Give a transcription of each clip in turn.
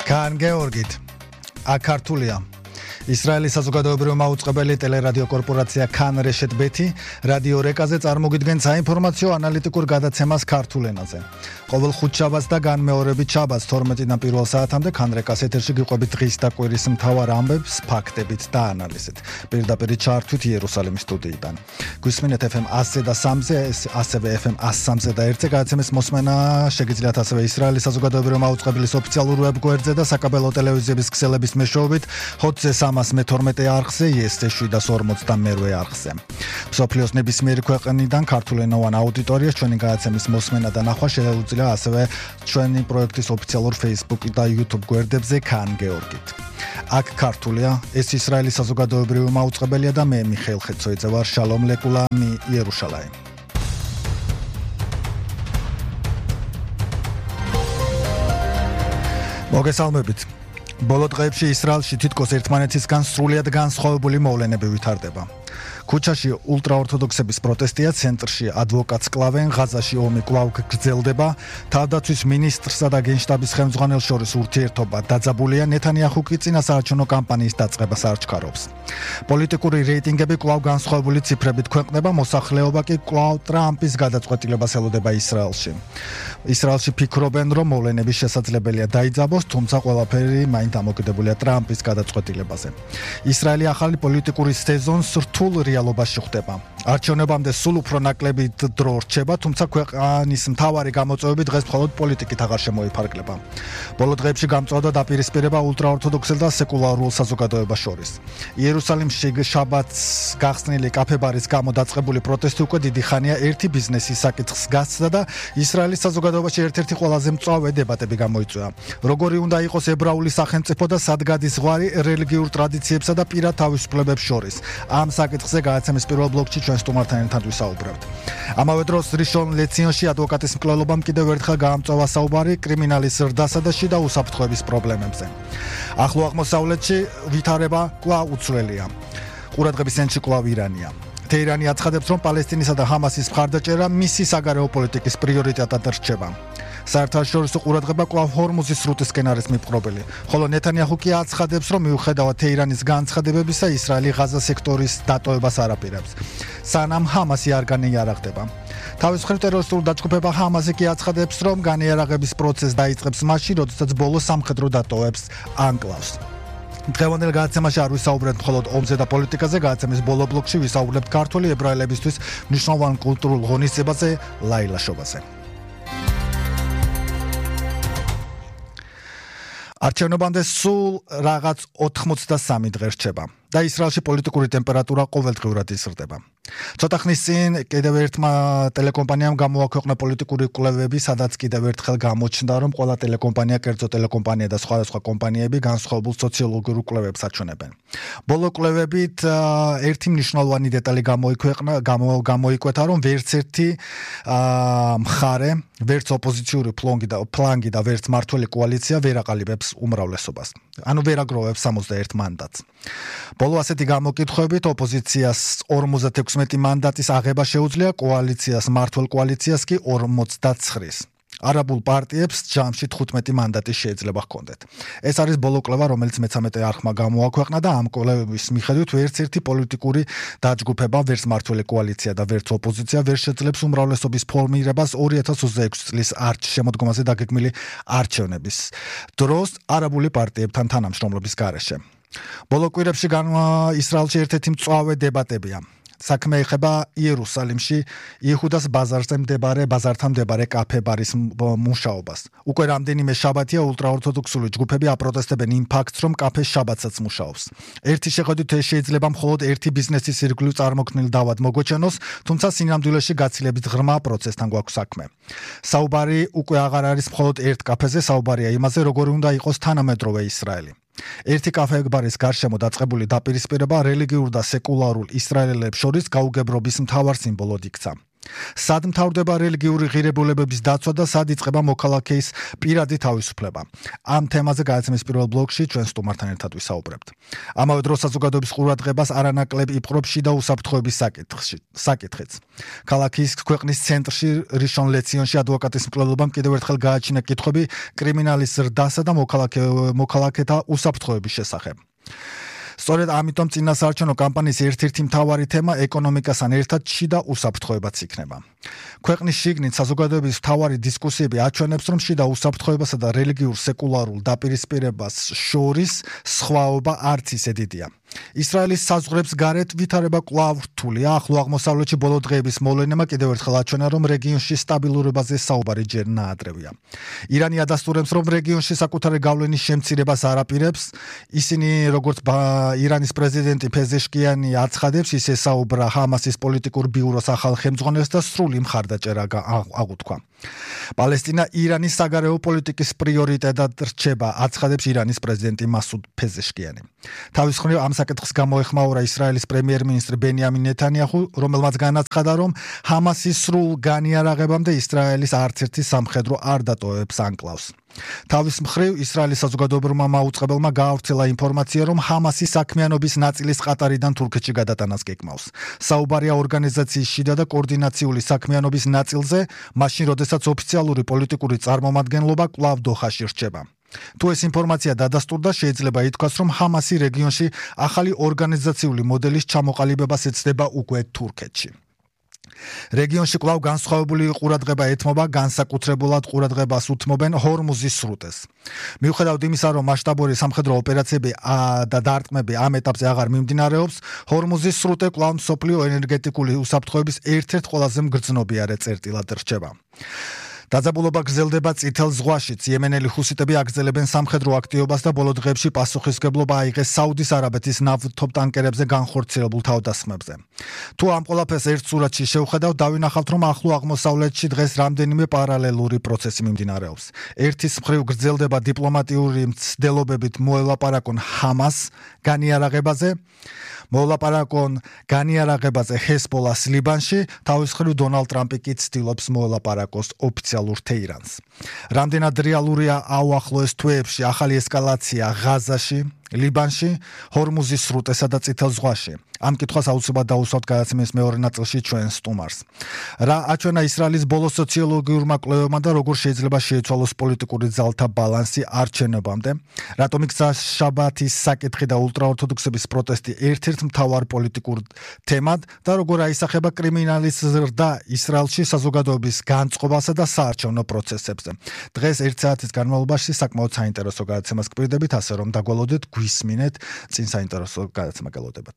Khan Georgit, Akartulia. ისრაელის საზოგადოებრივი მაუწყებელი ტელერადიო კორპორაცია Khan Reshet Bet-ი რადიო რეკაზე წარმოგიდგენს საინფორმაციო ანალიტიკურ გადაცემას ქართულ ენაზე. ყოველ ხუთშაბათს და განმეორებით შაბათს 12-დან 1 საათამდე Khan Rekas ეთერში გიყვებით დღის და კვირის მთავარ ამბებს, ფაქტებით და ანალიზით. პირდაპირ ჩართვით იერუსალიმის სტუდიიდან. გვისმენთ FM 100 და 3-ზე, ასევე FM 103-ზე და 1-ზე გადაცემის მოსმენა შეგიძლიათ ასევე ისრაელის საზოგადოებრივი მაუწყებლის ოფიციალურ ვებგვერდზე და საკაბელო ტელევიზიების ქსელების მეშვეობით ჰოტზე 312 არხზე, EST 742 არხზე. მსოფლიოს ნებისმიერი ქვეყნიდან ქართულენოვან აუდიტორიას ჩვენი გადაცემის მოსმენა და ნახვა შეუძლია ასევე ჩვენი პროექტის ოფიციალურ Facebook და YouTube გვერდებზე Khan Georgit. აქ ქართულია, ეს ისრაელის საზოგადოებრივი მაუწყებელია და მე მიხეილ ხეცოიძე ვარ. შალომ ლეკულამი, იერუშალაიმ. მოგესალმებით. ბოლო დღეებში ისრაელში თითქოს ერთმანეთისგან სრულიად განსხვავებული მოვლენები ვითარდება. ქუჩაში ულტრაორთოდოქსების პროტესტია, ცენტრში ადვოკატს კლავენ, ღაზაში ომი კვლავ გრძელდება, თავდაცვის მინისტრსა და გენშტაბის ხელმძღვანელს შორის ურთიერთობა დაძაბულია, ნეთანიაჰუ კი წინასაარჩევნო კამპანიის დაწყებას არჩქარობს. პოლიტიკური რეიტინგები კვლავ განსხვავებული ციფრებით ქვეყნდება, მოსახლეობა კი კვლავ ტრამპის გადაწყვეტილებას ელოდება ისრაელში. ისრაელში ფიქრობენ, რომ მოვლენები შესაძლებელია დაიძაბოს, თუმცა ყველაფერი მაინც დამოკიდებულია ტრამპის გადაწყვეტილებაზე. ისრაელი ახალი პოლიტიკური სეზონს რთულ რეალობაში ხვდება. არჩევნებამდე სულ უფრო ნაკლები დრო რჩება, თუმცა ქვეყნის მთავარი გამოწვევები დღეს მხოლოდ პოლიტიკით აღარ შემოიფარგლება. ბოლო დღეებში გამწვავდა დაპირისპირება ულტრაორთოდოქსელ და სეკულარულ საზოგადოებას შორის. იერუსალიმში შაბათს გახსნილი კაფე-ბარის გამო დაწყებული პროტესტი უკვე დიდი ხანია ერთი ბიზნესის საკითხს გასცდა და ისრაელის საზოგადოებაში ერთ-ერთი ყველაზე მწვავე დებატები გამოიწვია. როგორი უნდა იყოს ებრაული სახელმწიფო და სად გადის ზღვარი რელიგიურ ტრადიციებსა და პირად თავისუფლებებს შორის. ამ საკითხზე გადაცემის პირველ ბლოკში ჩვენ სტუმართან ერთად ვისაუბრებთ. ამავე დროს რიშონ ლეციონში ადვოკატის მკვლელობამ კიდევ ერთხელ გაამწვავა საუბარი კრიმინალის ზრდასა და შიდა უსაფრთხოების პრობლემებზე. ახლო აღმოსავლეთში ვითარება კვლავ უცვლელია. ყურადღების ცენტრში კვლავ ირანია. თეირანი აცხადებს, რომ პალესტინისა და ჰამასის მხარდაჭერა მისი საგარეო პოლიტიკის პრიორიტეტად რჩება. საერთაშორისო ყურადღება კვლავ ჰორმუზის სრუტისკენ არის მიპყრობილი, ხოლო ნეთანიაჰუ კი აცხადებს, რომ მიუხედავად თეირანის განცხადებებისა, ისრაელი ღაზა სექტორის დატოვებას არ აპირებს, სანამ ჰამასი არ განიარაღდება. თავის მხრივ ტერორისტულ დაჯგუფება ჰამასი კი აცხადებს, რომ განიარაღების პროცესი დაიწყებს მაშინ, როდესაც ბოლო სამხედრო დატოვებს ანკლავს. დღევანდელ გადაცემაში არ ვისაუბრებთ მხოლოდ ომზე და პოლიტიკაზე, გადაცემის ბოლო ბლოკში ვისაუბრებთ ქართული ებრაელებისთვის მნიშვნელოვან კულტურულ ღონისძიებაზე, ლაილაშობაზე. არჩევნებამდე სულ რაღაც 83 დღე რჩება და ისრაელში პოლიტიკური ტემპერატურა ყოველდღიურად იზრდება. ცოტა ხნის წინ კიდევ ერთმა ტელეკომპანიამ გამოაქვეყნა პოლიტიკური კვლევები, სადაც კიდევ ერთხელ გამოჩნდა, რომ ყველა ტელეკომპანია, კერძო ტელეკომპანია და სხვადასხვა კომპანიები განსხვავებულ სოციოლოგიურ კვლევებს აჩვენებენ. ბოლო კვლევებით ერთი მნიშვნელოვანი დეტალი გამოიკვეთა, რომ ვერც ერთი მხარე, ვერც ოპოზიციური ფლანგი და ვერც მართველი კოალიცია ვერ აყალიბებს უმრავლესობას. ანუ ვერ აგროვებს 61 მანდატს. ბოლო ასეთი გამოკითხვებით ოპოზიციას 56 მანდატის აღება შეუძლია, კოალიციას, მართულ კოალიციას კი 49-ის. არაბულ პარტიებს ჯამში 15 მანდატი შეიძლება ჰქონდეთ. ეს არის ბოლო კვლევა, რომელიც მე-13 არხმა გამოაქვეყნა და ამ კვლევის მიხედვით ვერც ერთი პოლიტიკური დაჯგუფება, ვერც მართველი კოალიცია და ვერც ოპოზიცია ვერ შეძლებს უმრავლესობის ფორმირებას 2026 წლის შემოდგომაზე დაგეგმილი არჩევნების დროს არაბული პარტიებთან თანამშრომლობის გარეშე. ბოლო კვირებში ისრაელში ერთ-ერთი მწვავე დებატებია. საქმე ეხება იერუსალიმში იეჰუდას ბაზართან მდებარე კაფე-ბარის მუშაობას. უკვე რამდენიმე შაბათია ულტრაორთოდოქსული ჯგუფები აპროტესტებენ იმ ფაქტს, რომ კაფე შაბათსაც მუშაობს. ერთი შეხედვით ეს შეიძლება მხოლოდ ერთი ბიზნესის ირგვლივ წარმოქმნილ დავად მოგვეჩვენოს, თუმცა სინამდვილეში გაცილებით ღრმა პროცესთან გვაქვს საქმე. საუბარი უკვე აღარ არის მხოლოდ ერთ კაფეზე, საუბარია იმაზე, როგორი უნდა იყოს თანამედროვე ისრაელი. ერთი კაფე-ბარის გარშემო დაწყებული დაპირისპირება რელიგიურ და სეკულარულ ისრაელელებს შორის გაუგებრობის მთავარ სიმბოლოდ იქცა. სად მთავრდება რელიგიური ღირებულებების დაცვა და სად იწყება მოქალაქეის პირადი თავისუფლება. ამ თემაზე გადაცემის პირველ ბლოკში ჩვენ სტუმართან ერთად ვისაუბრებთ. ამავე დროს საზოგადოების ყურადღებას არანაკლებ იპყრობს შიდა უსაფრთხოების საკითხიც. ქალაქის ქვეყნის ცენტრში რიშონ ლეციონში ადვოკატის მკვლელობამ კიდევ ერთხელ გააჩინა კითხვები კრიმინალის ზრდასა და მოქალაქეთა უსაფრთხოების შესახებ. სწორედ ამიტომ წინასაარჩევნო კამპანიის ერთ-ერთი მთავარი თემა ეკონომიკასთან ერთად შიდა უსაფრთხოებაც იქნება. ქვეყნის შიგნით საზოგადოების მთავარი დისკუსიები აჩვენებს, რომ შიდა უსაფრთხოებასა და რელიგიურ სეკულარულ დაპირისპირებას შორის სხვაობა არც ისე დიდია. ისრაელის საზღვრებს გარეთ ვითარება კვლავ რთულია. ახლო აღმოსავლეთში ბოლო დღეების მოვლენებმა კიდევ ერთხელ აჩვენა, რომ რეგიონში სტაბილურობაზე საუბარი ჯერ ნაადრევია. ირანი ადასტურებს, რომ რეგიონში საკუთარი გავლენის შემცირებას არ აპირებს. ისინი, როგორც ირანის პრეზიდენტი ფეზეშკიანი აცხადებს, ის ესაუბრა ჰამასის პოლიტიკურ ბიუროს ახალ ხელმძღვანელს და სრული მხარდაჭერა აღუთქვა. პალესტინა ირანის საგარეო პოლიტიკის პრიორიტეტად რჩება, აცხადებს ირანის პრეზიდენტი მასუდ ფეზეშკიანი. თავის მხრივ ამ საკითხს გამოეხმაურა ისრაელის პრემიერ-მინისტრი ბენიამინ ნეთანიაჰუ, რომელმაც განაცხადა, რომ ჰამასის სრულ განიარაღებამდე ისრაელის არც ერთი სამხედრო არ დატოვებს ანკლავს. თავის მხრივ ისრაელის საზოგადოებრივმა მაუწყებელმა გაავრცელა ინფორმაცია, რომ ჰამასის საქმიანობის ნაწილის ყატარიდან თურქეთში გადატანას გეკმავს. საუბარია ორგანიზაციის შიდა და კოორდინაციული საქმიანობის ნაწილზე, მაშინ როდესაც ოფიციალური პოლიტიკური წარმომადგენლობა კვლავ დოხაში რჩება. თუ ეს ინფორმაცია დადასტურდა, შეიძლება ითქვას, რომ ჰამასი რეგიონში ახალი ორგანიზაციული მოდელის ჩამოყალიბებას ეცდება უკვე თურქეთში. რეგიონში კვლავ განსხვავებული ყურადღება ეთმობა, განსაკუთრებულად ყურადღებას უთმობენ ჰორმუზის სრუტეს. მიუხედავად იმისა, რომ მასშტაბური სამხედრო ოპერაციები და დარტყმები ამ ეტაპზე აღარ მიმდინარეობს, ჰორმუზის სრუტე კვლავ მსოფლიო ენერგეტიკული უსაფრთხოების ერთ-ერთ ყველაზე მგრძნობიარე წერტილად რჩება. დაძაბულობა გრძელდება წითელ ზღვაშიც. იემენელი ჰუსიტები აგრძელებენ სამხედრო აქტივობას და ბოლო დღეებში პასუხისმგებლობა აიღეს საუდის არაბეთის ნავთობტანკერებზე განხორციელებულ თავდასხმებზე. თუ ამ ყველაფერს ერთ სურათში შევხედავთ, დავინახავთ, რომ ახლო აღმოსავლეთში დღეს რამდენიმე პარალელური პროცესი მიმდინარეობს. ერთის მხრივ გრძელდება დიპლომატიური მცდელობებით მოელაპარაკონ ჰამას განიარაღებაზე, განიარაღებაზე ჰესბოლას ლიბანში, თავის მხრივ დონალდ ტრამპი კი ცდილობს მოელაპარაკოს ოფიციალურ თეირანს. რამდენად რეალურია აუახლოეს თვეებში ახალი ესკალაცია ღაზაში, ლიბანში, ჰორმუზის სრუტესა და წითელ ზღვაში? ამ კითხვას აუცილებლად დაუსვათ გადაცემის მეორე ნაწილში ჩვენ სტუმარს. რა აჩვენა ისრაელის ბოლო სოციოლოგიურმა კვლევებმა და როგორ შეიძლება შეიცვალოს პოლიტიკური ძალთა ბალანსი არჩევნებამდე? რატომ იქცა შაბათის საკითხი და ულტრაორთოდოქსების პროტესტი ერთ-ერთ მთავარ პოლიტიკურ თემად და როგორ აისახება კრიმინალის ზრდა ისრაელში საზოგადოების განწყობასა და საარჩევნო პროცესებზე? დღეს 1 საათის განმავლობაში საკმაოდ საინტერესო გადაცემას გპირდებით, ასე რომ დაგვალოდეთ, გვისმინეთ, წინ საინტერესო გადაცემა გელოდებათ.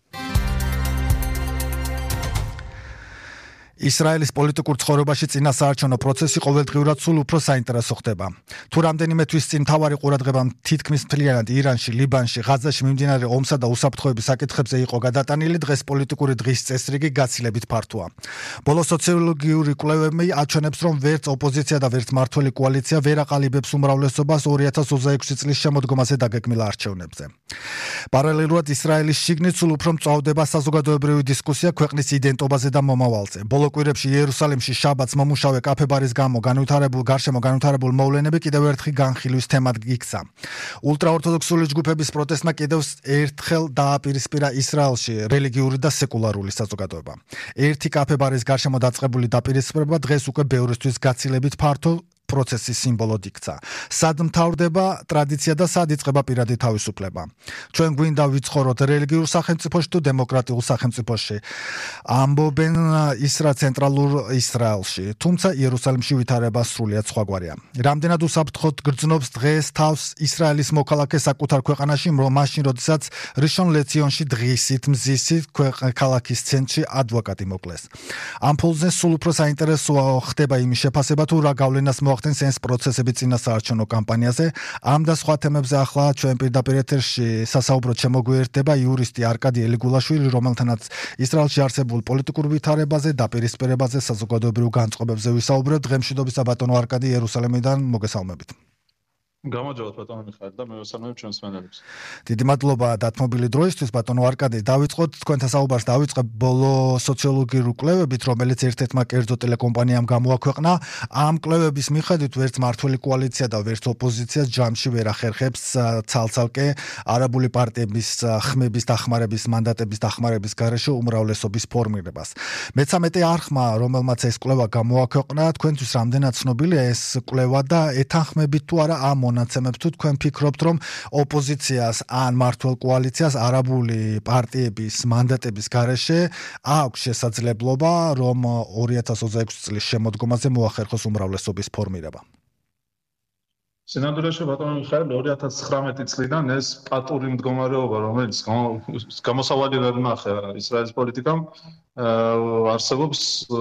ისრაელის პოლიტიკურ ცხოვრებაში წინასაარჩევნო პროცესი ყოველდღიურად სულ უფრო საინტერესო ხდება. თუ რამდენიმე თვის წინ მთავარი ყურადღება თითქმის მთლიანად ირანში, ლიბანში, ღაზაში მიმდინარე ომსა და უსაფრთხოების საკითხებზე იყო გადატანილი, დღეს პოლიტიკური დღის წესრიგი გაცილებით ფართოა. ბოლო სოციოლოგიური კვლევები აჩვენებს, რომ ვერც ოპოზიცია და ვერც მმართველი კოალიცია ვერ აყალიბებს უმრავლესობას 2026 წლის შემოდგომაზე დაგეგმილ არჩევნებზე. პარალელურად ისრაელის შიგნით სულ უფრო მწვავდება საზოგადოებრივი დისკუსია ქვეყნის იდენტობაზე და მომავალზე. ბოლო კვირებში იერუსალიმში შაბათს მომუშავე კაფებარის გამო გარშემო განვითარებულ მოვლენები კიდევ ერთხელ განხილვის თემად იქცა. ულტრაორთოდოქსული ჯგუფების პროტესტმა კიდევ ერთხელ დააპირისპირა ისრაელში რელიგიური და სეკულარული საზოგადოება. ერთი კაფებარის გარშემო დაწყებული დაპირისპირება დღეს უკვე ბევრისთვის გაცილებით ფართო პროცესის სიმბოლოდ იქცა. სად მთავრდება ტრადიცია და სად იწყება პირადი თავისუფლება? ჩვენ გვინდა ვიცხოვროთ რელიგიურ სახელმწიფოში თუ დემოკრატიულ სახელმწიფოში? ამბობენ ცენტრალურ ისრაელში, თუმცა იერუსალიმში ვითარება სრულიად სხვაგვარია. რამდენად უსაფრთხოდ გრძნობს დღეს თავს ისრაელის მოქალაქე საკუთარ ქვეყანაში, მაშინ როდესაც რიშონ ლეციონში დღისით მზისით ქალაქის ცენტრში ადვოკატი მოკლეს. ამ ფულზე სულ უფრო საინტერესოა ხდება იმის შეფასება, თუ რა გავლენას მოახდენს ეს პროცესები წინასაარჩევნო კამპანიაზე. ამ და სხვა თემებზე ახლა ჩვენ პირდაპირ ეთერში სასაუბროდ შემოგვიერთდება იურისტი არკადი ელიგულაშვილი, რომელთანაც ისრაელში არსებულ პოლიტიკურ ვითარებაზე, დაპირისპირებაზე, საზოგადოებრივ განწყობებზე ვისაუბრებთ. დღემშვიდობისა ბატონო არკადი იერუსალიმიდან, მოგესალმებით. გამარჯობა ბატონო მიხაილ და მე ვესალმებ ჩვენს მენელებს. დიდი მადლობა დათმობილი დროისთვის ბატონო არკადე. დავიწყოთ თქვენთან საუბარს, დავიწყებ ბოლო სოციოლოგიური კვლევებით, რომელიც ერთ-ერთმა კერძო ტელეკომპანიამ გამოაქვეყნა. ამ კვლევების მიხედვით ვერც მართველი კოალიცია და ვერც ოპოზიცია ჯამში ვერ ახერხებს ცალ-ცალკე არაბული პარტიების ხმების დახმარების, მანდატების დახმარების გარეშე უმრავლესობის ფორმირებას. მე-13 არხმა, რომელმაც ეს კვლევა გამოაქვეყნა, თქვენთვის რამდენად ცნობილია ეს კვლევა და ეთანხმებით თუ არა ამ მონაცემებს, თუ თქვენ ფიქრობთ, რომ ოპოზიციას ან მართლ კოალიციას არაბული პარტიების მანდატების გარეშე აქვს შესაძლებლობა, რომ 2026 წლის შემოდგომაზე მოახერხოს უმრავლესობის ფორმირება? სინამდვილეში ბატონო მიხაილ 2019 წლიდან ეს პატური მდგომარეობა, რომელიც გამოსავალი ვერ ნახე ისრაელის პოლიტიკამ, არსებობს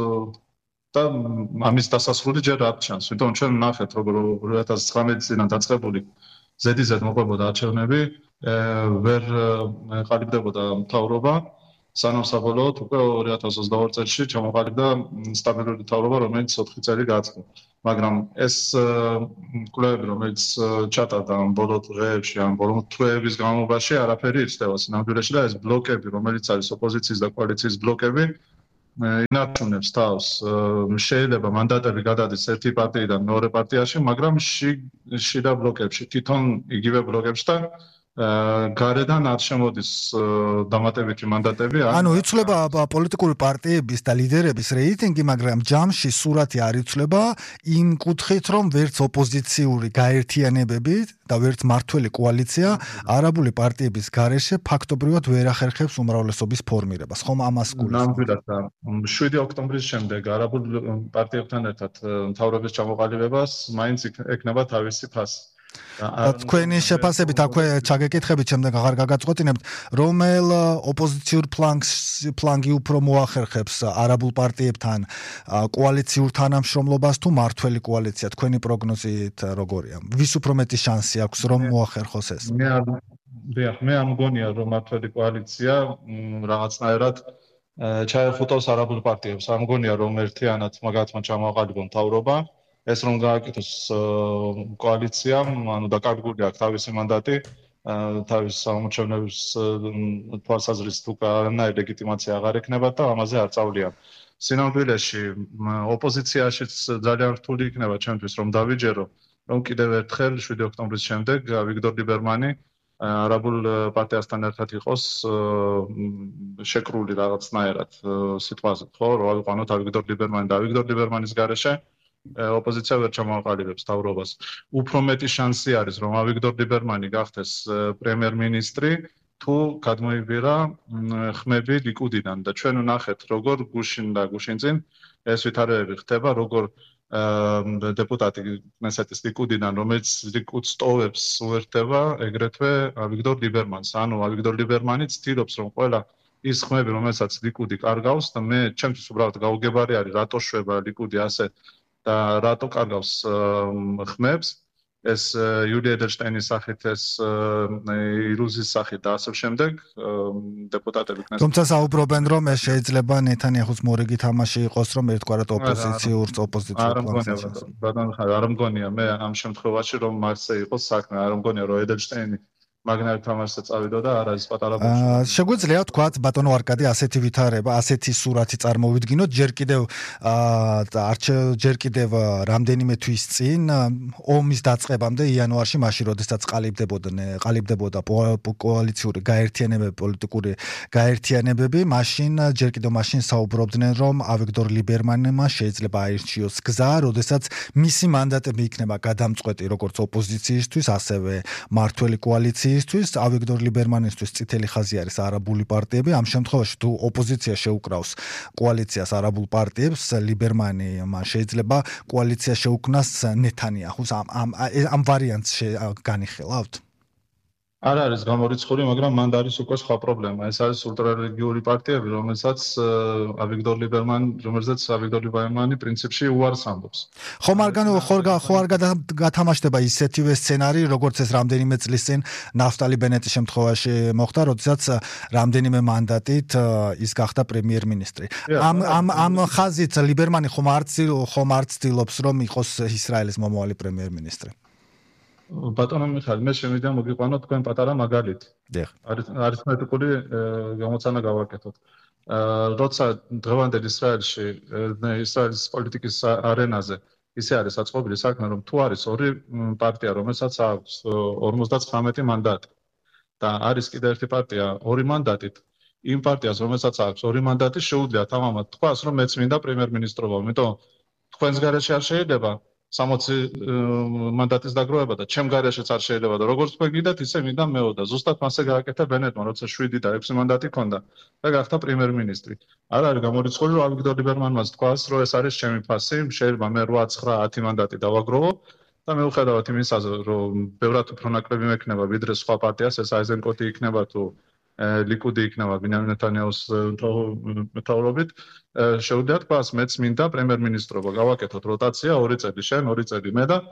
და ამის დასასრული ჯერ არ ჩანს. თვითონ ჩვენ ნახეთ, როგორ 2019 წლიდან დაწყებული ზედიზედ მოყვებოდა არჩევნები, ვერ ყალიბდებოდა მთავრობა, სანამ საბოლოოდ უკვე 2022 წელს ჩამოყალიბდა სტაბილური მთავრობა, რომელიც 4 წელი გააწყო. მაგრამ ეს კვლევები, რომელიც ჩატარდა ამ ბოლო დღეებში, ამ ბოლო თვეების განმავლობაში, არაფერი იცდება სინამდვილეში და ეს ბლოკები, რომელიც არის ოპოზიციის და კოალიციის ბლოკები, ინარჩუნებს თავს. შეიძლება მანდატები გადადის ერთი პარტიიდან მეორე პარტიაში, მაგრამ შიდა ბლოკებში, თვითონ იგივე ბლოკებში და გარედან არ შემოდის დამატებითი მანდატები. ანუ იცვლება პოლიტიკური პარტიების და ლიდერების რეიტინგი, მაგრამ ჯამში სურათი არ იცვლება იმ კუთხით, რომ ვერც ოპოზიციური გაერთიანებები და ვერც მართველი კოალიცია არაბული პარტიების გარეშე ფაქტობრივად ვერ ახერხებს უმრავლესობის ფორმირებას. ხომ ამას გულისხმობთ? 7 ოქტომბრის შემდეგ არაბულ პარტიებთან ერთად მთავრობის ჩამოყალიბებას მაინც ეკნება თავისი ფასი. თქვენი შეფასებით აქვე ჩაგეკითხებით, შემდეგ აღარ გაგაწყვეტინებთ, რომელ ოპოზიციურ ფლანგი უფრო მოახერხებს არაბულ პარტიებთან კოალიციურ თანამშრომლობას თუ მართველი კოალიცია? თქვენი პროგნოზით როგორია? ვის უფრო მეტი შანსი აქვს რომ მოახერხოს ეს? მე არ მგონია რომ მართველი კოალიცია რაღაცნაირად ჩაეხუტავს არაბულ პარტიებს. არ მგონია რომ ერთიანად მაგათმა ჩამოაყალიბონ მთავრობა. ეს რომ გააკეთოს კოალიციამ, ანუ დაკარგული აქვს თავისი მანდატი, თავის სამომრჩევნების თვალსაზრისით უკვე არანაირი ლეგიტიმაცია აღარ ექნება და ამაზე არ წავლიან. სინამდვილეში ოპოზიციაშიც ძალიან რთული იქნება ჩვენთვის რომ დავიჯერო, რომ კიდევ ერთხელ 7 ოქტომბრის შემდეგ ვიქტორ ლიბერმანი არაბულ პარტიასთან ერთად იყოს შეკრული რაღაცნაირად სიტყვაზე, ხო, რომ ავიყვანოთ ვიქტორ ლიბერმანი და ვიქტორ ლიბერმანის გარეშე ოპოზიცია ვერ ჩამოაყალიბებს მთავრობას. უფრო მეტი შანსი არის, რომ ავიქტორ ლიბერმანი გახდეს პრემიერ-მინისტრი, თუ გადმოიბირა ხმები ლიკუდიდან და ჩვენ ვნახეთ, როგორ გუშინ და გუშინწინ ეს ვითარებები ხდება, როგორ დეპუტატი კნესეთის ლიკუდიდან, რომელიც ლიკუდს ტოვებს, უერთდება ეგრეთვე ავიქტორ ლიბერმანს. ანუ ავიქტორ ლიბერმანი ცდილობს, რომ ყველა ის ხმები, რომელსაც ლიკუდი კარგავს და მე ჩემთვის უბრალოდ გაუგებარი არის, რატო შვება ლიკუდი ასე და რატო კარგავს ხმებს, ეს იულია ედელშტაინის სახით, ეს ირუზის სახით და ასე შემდეგ დეპუტატები კნესეთში. თუმცა საუბრობენ, რომ ეს შეიძლება ნეთანიაჰუს მორიგი თამაში იყოს, რომ ერთგვარად ოპოზიციურ პლანს. არ მგონია მე ამ შემთხვევაში, რომ მასე იყოს საქმე, არ მგონია, რომ ედელშტაინი მაგნარ თამაშზე წავიდა და არ არის პატარა ბავშვი. შეგვიძლია თქვათ ბატონო არკადე ასეთი ვითარება, ასეთი სურათი წარმოვიდგინოთ, ჯერ კიდევ რამდენიმე თვის წინ ომის დაწყებამდე იანვარში, მაშინ როდესაც ყალიბდებოდა კოალიციური გაერთიანებები, პოლიტიკური გაერთიანებები, ჯერ კიდევ მაშინ საუბრობდნენ, რომ ავიქტორ ლიბერმანმა შეიძლება აირჩიოს გზა, როდესაც მისი მანდატები იქნება გადამწყვეტი როგორც ოპოზიციისთვის, ასევე მართველი კოალიციის ავიქტორ ლიბერმანისთვის წითელი ხაზი არის არაბული პარტიები. ამ შემთხვევაში თუ ოპოზიცია შეუკრავს კოალიციას არაბულ პარტიებს, ლიბერმანი შეიძლება კოალიცია შეუქმნას ნეთანიაჰუს. ამ ვარიანტს განიხილავთ? არ არის გამორიცხული, მაგრამ მანდ არის უკვე სხვა პრობლემა. ეს არის ულტრარელიგიური პარტიები, რომელსაც ავიქტორ ლიბერმანი პრინციპში უარს ამბობს. ხომ არ გათამაშდება ისეთივე სცენარი, როგორც ეს რამდენიმე წლის წინ ნაფტალი ბენეტის შემთხვევაში მოხდა, როდესაც რამდენიმე მანდატით ის გახდა პრემიერ-მინისტრი. ამ ხაზით ლიბერმანი ხომ არ ცდილობს, რომ იყოს ისრაელის მომავალი პრემიერ-მინისტრი? ბატონო მიხაილ, მე შემიძლია მოგიყვანო თქვენ პატარა მაგალითი. დიახ. არითმეტიკული გამოცანა გავაკეთოთ. როცა დღევანდელ ისრაელში, ისრაელის პოლიტიკის არენაზე ისე არის საწყობილი საქმე, რომ თუ არის ორი პარტია, რომელსაც აქვს 59 მანდატი და არის კიდე ერთი პარტია ორი მანდატით, იმ პარტიას, რომელსაც აქვს ორი მანდატი, შეუძლია თამამად თქვას, რომ მეც მინდა პრემიერ-მინისტრობა, იმიტომ თქვენს გარეშე არ შეიძლება 60 მანდატის დაგროვება და ჩემ გარეშეც არ შეიძლება და როგორც თქვენ გიდათ, ისე მინდა მეო და ზუსტად მასე გააკეთა ბენეტმა, როცა 7 და 6 მანდატი ჰქონდა და გახდა პრემიერ-მინისტრი. არ არის გამორიცხული, რომ ავიგდორ ლიბერმანმაც თქვას, რომ ეს არის ჩემი ფასი, შეიძლება მე 8, 9, 10 მანდატი დავაგროვო და მიუხედავად იმისა, რომ ბევრად უფრო ნაკლები მექნება ვიდრე სხვა პარტიას, ეს აიზენკოტი იქნება თუ ლიკუდი იქნება ბინიამინ ნეთანიაჰუს მეთაურობით, შეუძლია თქვას, მეც მინდა პრემიერ-მინისტრობა, გავაკეთოთ როტაცია 2 წელი შენ, 2 წელი მე და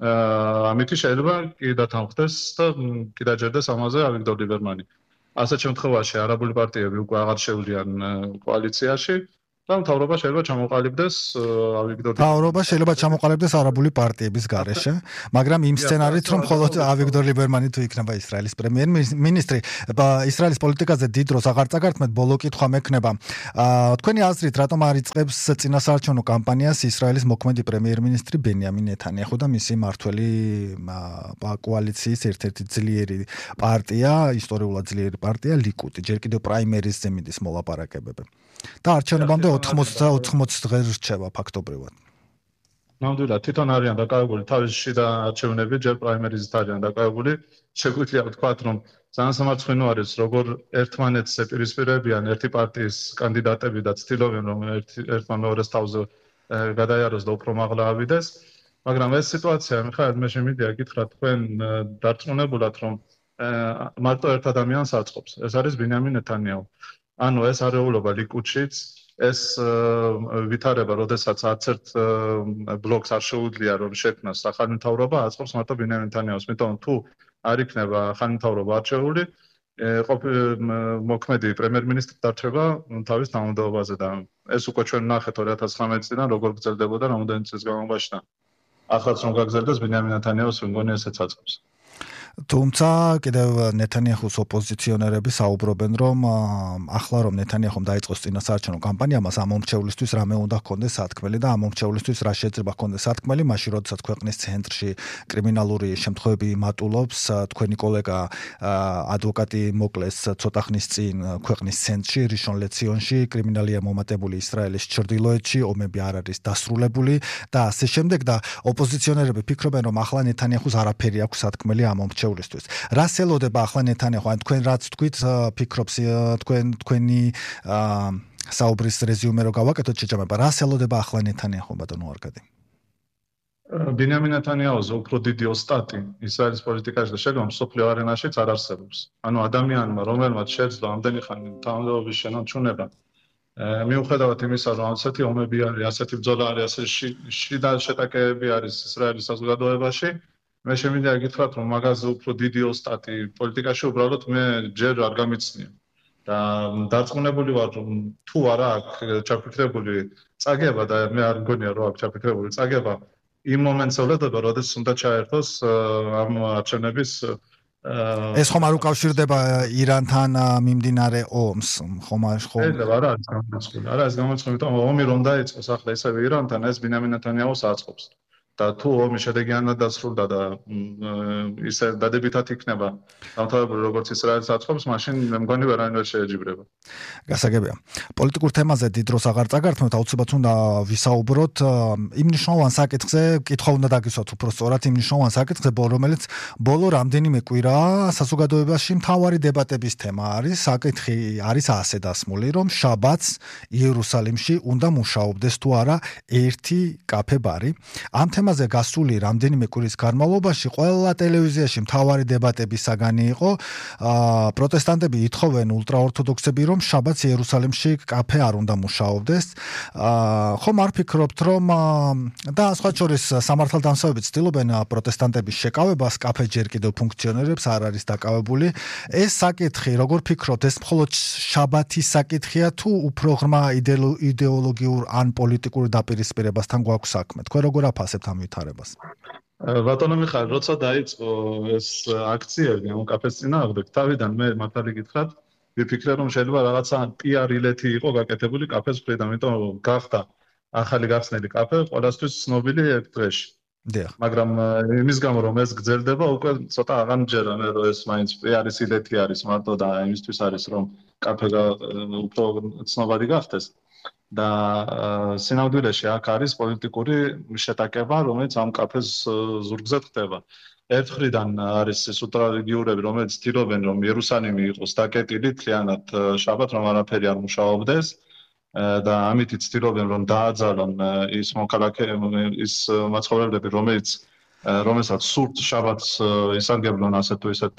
ამით შეიძლება კი დათანხმდეს და კი დაჯერდეს ამაზე ავიგდორ ლიბერმანი. ასეთ შემთხვევაში არაბული პარტიები უკვე აღარ შევლიან კოალიციაში და მთავრობა შეიძლება ჩამოყალიბდეს ავიგდორ მთავრობა შეიძლება ჩამოყალიბდეს არაბული პარტიების გარეშე, მაგრამ იმ სცენარით, რომ მხოლოდ ავიგდორ ლიბერმანი თუ იქნება ისრაელის პრემიერ-მინისტრი, ისრაელის პოლიტიკაზე დიდ დროს აღარ წაგართმეთ, ბოლო კითხვა მექნება. თქვენი აზრით, რატომ არ იწყებს წინასაარჩევნო კამპანიას ისრაელის მოქმედი პრემიერ-მინისტრი ბენიამინ ნეთანიაჰუ და მისი მმართველი კოალიციის ერთ-ერთი ძლიერი პარტია, ისტორიულად ძლიერი პარტია ლიკუდი, ჯერ კიდევ პრაიმერიზზე მიდის მოლაპარაკებები. და არჩევნებამდე 80 დღე რჩება ფაქტობრივად. ნამდვილად თვითონ არიან დაკავებული თავის შიდა არჩევნები, ჯერ პრაიმერიზით არიან დაკავებული. შეგვიძლია ვთქვათ, რომ ძალიან სამარცხვინო არის, როგორ ერთმანეთს ეპირისპირებიან ერთი პარტიის კანდიდატები და ცდილობენ, რომ ერთმა მეორეს თავზე გადაიაროს და უფრო მაღლა ავიდეს. მაგრამ ეს სიტუაცია, მიხაილ, მე შემიძლია გითხრათ თქვენ დარწმუნებულად, რომ მარტო ერთ ადამიანს აწყობს. ეს არის ბენიამინ ნეთანიაჰუ. ანუ ეს არეულობა ლიკუდშიც, ეს ვითარება, როდესაც არც ერთ ბლოკს არ შეუძლია რომ შექმნას ახალი მთავრობა, აწყობს მარტო ბენიამინ ნეთანიაჰუს. იმიტომ თუ არ იქნება ახალი მთავრობა არჩეული, მოქმედი პრემიერ-მინისტრი დარჩება თავის თანამდებობაზე და ეს უკვე ჩვენ ნახეთ 2019 წლიდან როგორ გრძელდებოდა რამოდენიმე წლის განმავლობაში და ახლაც რომ გაგრძელდეს ბენიამინ ნეთანიაჰუს მგონი ესეც აწყობს. თუმცა კიდევ ნეთანიაჰუს ოპოზიციონერები საუბრობენ, რომ ახლა რომ ნეთანიაჰუმ დაიწყოს წინასაარჩევნო კამპანია, მას ამ მომრჩევლისთვის რამე უნდა ჰქონდეს სათქმელი და ამ მომრჩევლისთვის რა შეიძლება ჰქონდეს სათქმელი, მაშინ როდესაც ქვეყნის ცენტრში კრიმინალური შემთხვევები მატულობს, თქვენი კოლეგა ადვოკატი მოკლეს ცოტა ხნის წინ ქვეყნის ცენტრში, რიშონ ლეციონში, კრიმინალია მომატებული ისრაელის ჩრდილოეთში, ომები არ არის დასრულებული და ასე შემდეგ და ოპოზიციონერები ფიქრობენ, რომ ახლა ნეთანიაჰუს არაფერი აქვს სათქმელი ამ მომრჩევლისთვის. რას ელოდება ახლა ნეთანიაჰუ? ან თქვენ რაც თქვით, ფიქრობს თქვენი საუბრის რეზიუმე რო გავაკეთოთ შეჭამება. რას ელოდება ახლა ნეთანიაჰუ, ბატონო არკადი? ბენიამინ ნეთანიაჰუზე უფრო დიდი ოსტატი ისრაელის პოლიტიკაში და შეგვიძლია მსოფლიო არენაშიც არ არსებობს. ანუ ადამიანმა, რომელმაც შეძლო ამდენი ხანი თანამდებობის შენარჩუნება, მიუხედავად იმისა, რომ ასეთი ომები არის, ასეთი ბრძოლა არის, ასეთი შიდა შეტაკებები არის ისრაელის საზოგადოებაში, მე შემიძლია გითხრათ, რომ მაგაზე უფრო დიდი ოსტატი პოლიტიკაში უბრალოდ მე ჯერ არ გამიცნია. და დარწმუნებული ვარ, რომ თუ არა აქვს ჩაფიქრებული წაგება და მე არ მგონია, რომ აქვს ჩაფიქრებული წაგება, იმ მომენტს ელოდება, როდესაც უნდა ჩაერთოს ამ არჩევნების ეს ხომ არ უკავშირდება ირანთან მიმდინარე ომს, ხომ არ ხო? არ არის გამორიცხული. არ არის გამორიცხული, იმიტომ რომ ომი რომ დაიწყოს ახლა ისევ ირანთან, ეს ბენიამინ ნეთანიაჰუს აწყობს. და თუ ომი შედეგიანად დასრულდა და ისე დადებითად იქნება დამთავრებული როგორც ისრაელს აწყობს, მაშინ მე მგონი ვერანაირ ვერ შეეჯიბრება. გასაგებია. პოლიტიკურ თემაზე დიდ დროს აღარ წაგართმევთ, აუცილებლად უნდა ვისაუბროთ იმ მნიშვნელოვან საკითხზე, კითხვა უნდა დაგისვათ უფრო სწორად იმ მნიშვნელოვან საკითხზე, რომელიც ბოლო რამდენიმე კვირაა საზოგადოებაში მთავარი დებატების თემა არის. საკითხი არის ასე დასმული, რომ შაბათს იერუსალიმში უნდა მუშაობდეს თუ არა ერთი კაფე-ბარი. ამ თემაზე გასული რამდენიმე კვირის განმავლობაში ყველა ტელევიზიაში მთავარი დებატების საგანი იყო. პროტესტანტები ითხოვენ ულტრაორთოდოქსები, რომ შაბათს იერუსალიმში კაფე არ უნდა მუშაობდეს. ხომ არ ფიქრობთ, რომ და სხვა შორის სამართალდამცავები ცდილობენ პროტესტანტების შეკავებას, კაფე ჯერ კიდევ ფუნქციონირებს, არ არის დაკავებული. ეს საკითხი, როგორ ფიქრობთ, ეს მხოლოდ შაბათის საკითხია თუ უფრო ღრმა იდეოლოგიურ ან პოლიტიკურ დაპირისპირებასთან გვაქვს საქმე? თქვენ როგორ აფასებთ ამ ვითარებას? ბატონო მიხარ, როცა დაიწყო ეს აქციები ამ კაფეს წინააღმდეგ, თავიდან მე მართალი გითხრათ, ვიფიქრე რომ შეიძლება რაღაცა PR ილეთი იყო გაკეთებული კაფეს მხრიდან, ამიტომ გახდა ახალი გახსნილი კაფე ყველასთვის ცნობილი ერთ დღეში. დიახ. მაგრამ იმის გამო რომ ეს გრძელდება, უკვე ცოტა აღარ მჯერა მე რომ ეს მაინც PR-ის ილეთი არის მარტო და იმისთვის არის რომ კაფე უფრო ცნობადი გახდეს. და სინამდვილეში აქ არის პოლიტიკური შეტაკება, რომელიც ამ კაფეს ზურგზე ხდება. ერთ მხრიდან არის ეს ულტრარელიგიურები, რომელიც ცდილობენ, რომ იერუსალიმი იყოს დაკეტილი მთლიანად შაბათ, რომ არაფერი არ მუშაობდეს და ამით ცდილობენ, რომ დააძალონ ის მოქალაქეები, ის მაცხოვრებლები, რომელსაც სურთ შაბათს ისარგებლონ ასეთ თუ ისეთ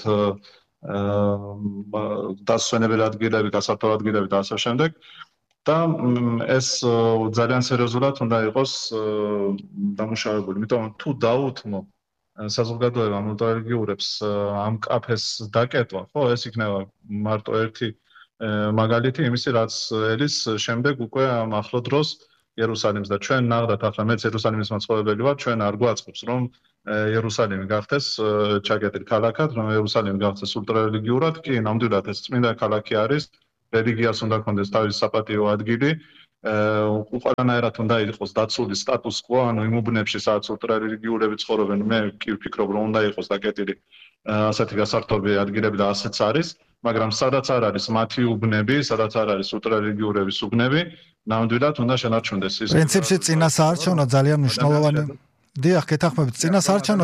დასვენებელ ადგილები, გასართობ ადგილები და ასე შემდეგ. და ეს ძალიან სერიოზულად უნდა იყოს დამუშავებული. იმიტომ თუ დაუთმო საზოგადოებამ ულტრარელიგიურებს ამ კაფეს დაკეტვა, ხო, ეს იქნება მარტო ერთი მაგალითი იმისი, რაც ელის შემდეგ უკვე ამ ახლო დროს იერუსალიმს და ჩვენ ნახდათ ახლა მეც იერუსალიმის მაცხოვრებელი ვარ, ჩვენ არ გვაწყობს რომ იერუსალიმი გახდეს ჩაკეტილი ქალაქად, რომ იერუსალიმი გახდეს ულტრარელიგიურად, კი, ნამდვილად ეს წმინდა ქალაქი არის. რელიგიას უნდა კონდეს თავისი საპატიო ადგილი, ყველანაირად უნდა იყოს დაცული სტატუს quo, ანუ იმ უბნებში, სადაც ულტრარელიგიურები ცხოვრობენ, მე კი ვფიქრობ, რომ უნდა იყოს დაკეტილი ასეთი გასართობი ადგილები და ასეც არის, მაგრამ სადაც არ არის მათი უბნები, სადაც არ არის ულტრარელიგიურების უბნები, ნამდვილად უნდა შენარჩუნდეს ის. პრინციპში წინასაარჩევნო ძალიან მნიშვნელოვანი. დიახ, გეთანხმებით, წინასაარჩევნო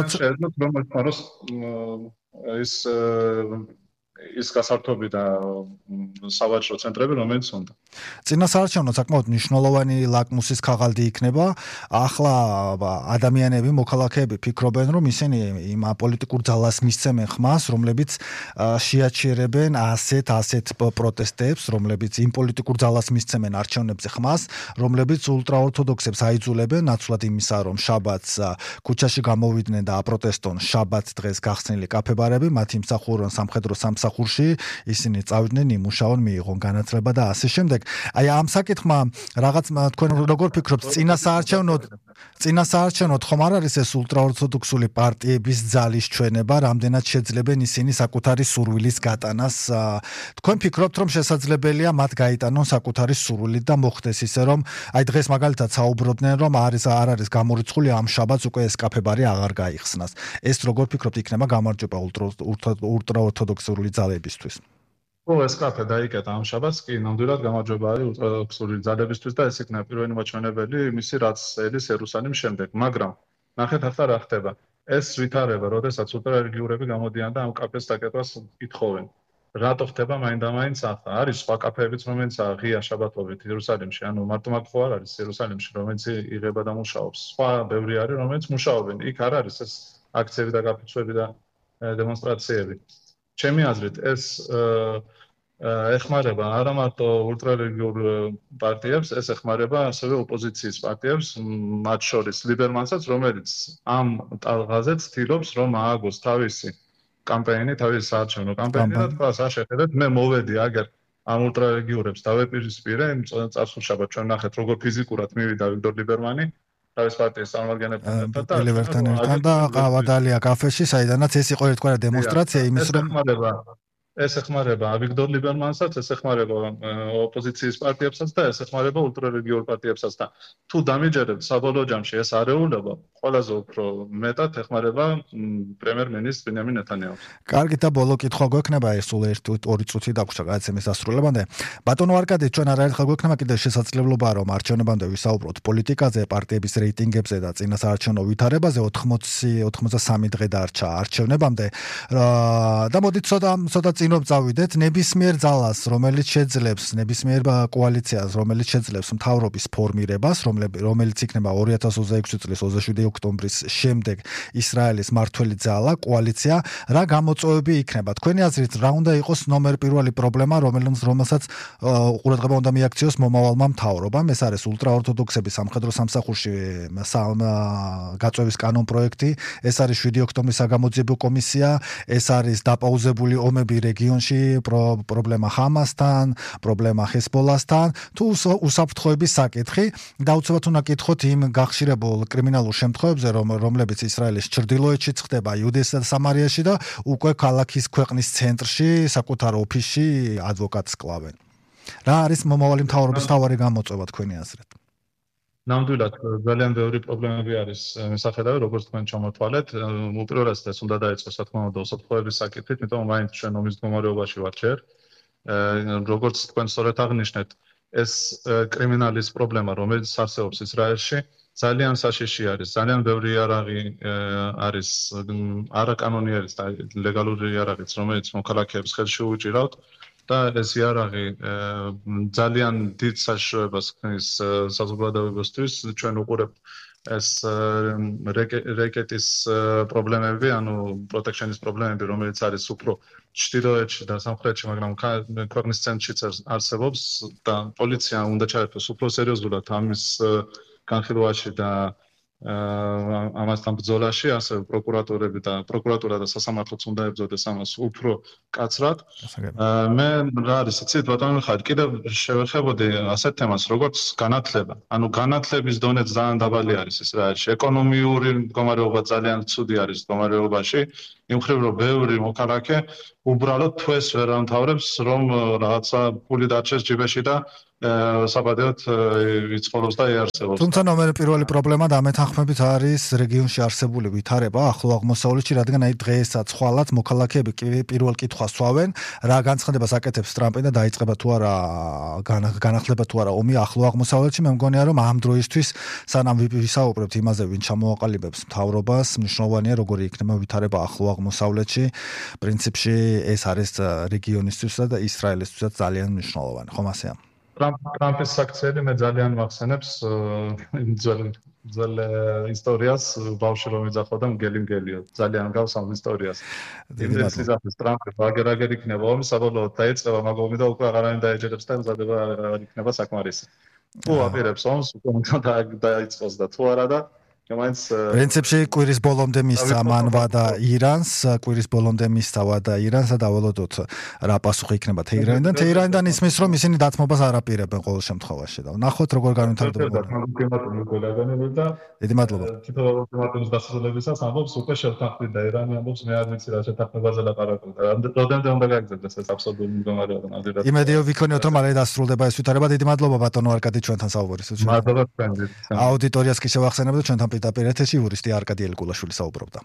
ის გასართობი და სავაჭრო ცენტრები, რომელიც უნდა. წინასაარჩევნო საკმაოდ მნიშვნელოვანი ლაკმუსის ქაღალდი იქნება. ახლა ადამიანები, მოქალაქეები ფიქრობენ, რომ ისინი იმ პოლიტიკურ ძალას მისცემენ ხმას, რომლებიც შეაჩერებენ ასეთ პროტესტებს, რომლებიც იმ პოლიტიკურ ძალას მისცემენ არჩევნებზე ხმას, რომლებიც ულტრაორთოდოქსებს აიძულებენ ნაცვლად იმისა, რომ შაბათს ქუჩაში გამოვიდნენ და აპროტესტონ შაბათს დღეს გახსნილი კაფებარები, მათ იმსახურონ სამხედრო სამსახურში, ისინი წავიდნენ, იმუშაონ, მიიღონ განათლება და ასე შემდეგ. აი ამ საკითხმა რაღაც თქვენ როგორ ფიქრობთ წინასაარჩევნოდ ხომ არ არის ეს ულტრაორთოდოქსული პარტიების ძალის ჩვენება, რამდენად შეძლებენ ისინი საკუთარი სურვილის გატანას? თქვენ ფიქრობთ რომ შესაძლებელია მათ გაიტანონ საკუთარი სურვილი და მოხდეს ისე რომ აი დღეს მაგალითად საუბრობდნენ რომ არ არის გამორიცხული ამ შაბათს უკვე ეს კაფებარი აღარ გაიხსნას. ეს როგორ ფიქრობთ იქნება გამარჯვება ულტრაორთოდოქსული ძალებისთვის? ეს კაფე დაიკეტა ამ შაბათს, კი, ნამდვილად გამარჯვება არის ულტრაორთოდოქსული ძალებისთვის და ეს იქნება პირველი მოჩვენებელი იმისი, რაც ელის იერუსალიმის შემდეგ. მაგრამ ნახეთ ახლა რა ხდება. ეს ვითარება, როდესაც ულტრარელიგიურები გამოდიან და ამ კაფეს დაკეტვას ითხოვენ. რატო ხდება მაინდამაინც ახლა? არის სხვა კაფეებიც, რომელიც ღია შაბათობით იერუსალიმში, ანუ მარტო მაგ ხო არ არის იერუსალიმში, რომელიც იღება და მუშაობს. სხვა ბევრი არის, რომელიც მუშაობენ. იქ არ არის ეს აქციები და გაფიცვები და დემონსტრაციები. ჩემი აზრით ეს ეხმარება არა მარტო ულტრარელიგიურ პარტიებს, ეს ეხმარება ასევე ოპოზიციის პარტიებს, მათ შორის ლიბერმანსაც, რომელიც ამ ტალღაზე ცდილობს, რომ ააგოს თავისი კამპაინი, თავისი საარჩევნო კამპაინი და თქვა, შეხედეთ, მე მოვედი აგერ ამ ულტრარელიგიურებს დავეპირისპირე, იმ წარსულ შაბათს ჩვენ ნახეთ, როგორ ფიზიკურად მივიდა ვიქტორ ლიბერმანი თავის პარტიის წარმომადგენლებთან და ყავადალია კაფეში, საიდანაც ეს იყო ერთგვარი დემონსტრაცია იმის რომ ეს ეხმარება ვიქტორ ლიბერმანსაც, ეს ეხმარება ოპოზიციის პარტიებსაც და ეს ეხმარება ულტრარელიგიურ პარტიებსაც და თუ დამიჯერებთ საბოლოო ჯამში ეს არეულობა ყველაზე უფრო მეტად ეხმარება პრემიერ-მინისტრ ბენიამინ ნეთანიაჰუს. კარგი და ბოლო კითხვა გვექნება ეს სულ 1-2 წუთი დაგვრჩა გადაცემის დასრულებამდე. ბატონო არკადე, ჩვენ არაერთხელ გვექნება კიდევ შესაძლებლობა რომ არჩევნებამდე ვისაუბროთ პოლიტიკაზე, პარტიების რეიტინგებზე და წინასაარჩევნო ვითარებაზე. 83 დღე დარჩა არჩევნებამდე. და მოდით ცოტა წინობ წავიდეთ ნებისმიერ ძალას, რომელიც შეძლებს ნებისმიერ კოალიციას, რომელიც შეძლებს მთავრობის ფორმირებას, რომელიც იქნება 2026 წლის 27 ოქტომბრის შემდეგ ისრაელის მართველი ძალა, კოალიცია, რა გამოწვევები იქნება? თქვენი აზრით, რა უნდა იყოს ნომერ პირველი პრობლემა, რომელსაც ყურადღება უნდა მიაქციოს მომავალმა მთავრობამ? ეს არის ულტრაორთოდოქსების სამხედრო სამსახურში გაწვევის კანონ პროექტი, ეს არის 7 ოქტომბრის საგამოძიებო კომისია, ეს არის დაპაუზებული ომები რეგიონში პრობლემა ჰამასთან, პრობლემა ჰეზბოლასთან, თუ უსაფრთხოების საკითხი და უცებად უნდა კითხოთ იმ გახშირებულ კრიმინალურ შემთხვევებზე, რომლებიც ისრაელის ჩრდილოეთში ხდება, იუდეასა და სამარიაში და უკვე ქალაქის ქვეყნის ცენტრში, საკუთარ ოფისში ადვოკატს კლავენ. რა არის მომავალი მთავრობის თავარი გამოწვევა თქვენი აზრით? ნამდვილად ძალიან ბევრი პრობლემები არის მისახედავი, როგორც თქვენ ჩამოთვალეთ. უპირველესად ეს უნდა დაიწყოს, რა თქმა უნდა, უსაფრთხოების საკითხით, იმიტომ რომ მაინც ჩვენ ომის მდგომარეობაში ვართ ჯერ. როგორც თქვენ სწორედ აღნიშნეთ, ეს კრიმინალის პრობლემა, რომელიც არსებობს ისრაელში, ძალიან საშიში არის. ძალიან ბევრი იარაღი არის არაკანონიერი და ლეგალური იარაღიც, რომელიც მოქალაქეებს ხელში უჭირავთ. და ეს იარაღი ძალიან დიდ საშიშროებას ქმნის საზოგადოებისთვის. ჩვენ უყურებთ ეს რეკეტის პრობლემები, ანუ პროტექშენის პრობლემები, რომელიც არის უფრო ჩრდილოეთში და სამხრეთში, მაგრამ ქვეყნის ცენტრშიც არსებობს და პოლიცია უნდა ჩაერთოს უფრო სერიოზულად ამის განხილვაში და ამასთან ბრძოლაში, ასევე პროკურატურა და სასამართლოც უნდა ებრძოდეს ამას უფრო კაცრად. მე რა არის იცით, ბატონო მიხაილ, კიდევ შევეხებოდი ასეთ თემას, როგორც განათლება. ანუ განათლების დონეც ძალიან დაბალი არის ისრაელში. ეკონომიური მდგომარეობა ძალიან ცუდი არის მდგომარეობაში. იმ მხრივ რომ ბევრი მოქალაქე უბრალოდ თვეს ვერ ამთავრებს, რომ რაღაცა ფული დარჩეს ჯიბეში და საბადეოდ იცხოვროს და იარსებოს. თუმცა პირველი პრობლემა და ამეთანხმებით არის რეგიონში არსებული ვითარება ახლო აღმოსავლეთში, რადგან აი დღესაც ხვალაც მოქალაქეები პირველ კითხვას სვავენ, რა განცხადებას აკეთებს ტრამპი და დაიწყება თუ არა განახლება თუ არა ომი ახლო აღმოსავლეთში. მე მგონია რომ ამ დროისთვის სანამ ვისაუბრებთ იმაზე, ვინ ჩამოაყალიბებს მთავრობას, მნიშვნელოვანია როგორი იქნება ვითარება ახლო აღმოსავლეთში. პრინციპში ეს არის რეგიონისთვისა და ისრაელისთვისაც ძალიან მნიშვნელოვანი, ხომ ასეა? ტრამპის საქციელი მე ძალიან მახსენებს ძველ ისტორიას, ბავშვი რომ იძახოდა მგელი ძალიან გავს ამ ისტორიას. იმდენს იძახის ტრამპი ბაგერაგერ იქნება ომი, საბოლოოდ დაიწყება მაგომი და უკვე აღარანაირ დაეჯერებს და მზადება არ იქნება საკმარისი. თუ აპირებს ომს, უკვე უნდა დაიწყოს და თუ არა და პრინციპში კვირის ბოლომდე მისცა მან ვადა ირანს, და დავალოდოთ რა პასუხი იქნება თეირანიდან. თეირანიდან ისმის, რომ ისინი დათმობას არ აპირებენ ყოველ შემთხვევაში და ნახოთ როგორ განვითარდება. დიდი მადლობა. თვითონ ულტიმატუმის დასრულებისას ამბობს უკვე შევთანხმდით და ირანი ამბობს მე არ ვიცი რა შეთანხმებაზე ლაპარაკობ. რამდენადმე უნდა გაგრძელდეს ეს აბსოლუტური მდგომარეობა. იმედია ვიქონიოთ რომ მალე დასრულდება ეს ვითარება. დიდი მადლობა ბატონო არკადი ჩვენთან საუბრისთვის. მადლობა თქვენ. აუდიტორიას კი შევახსენებთ და ჩვენთან პირდაპირ ეთერში იურისტი არკადი ელკულაშვილი საუბრობდა.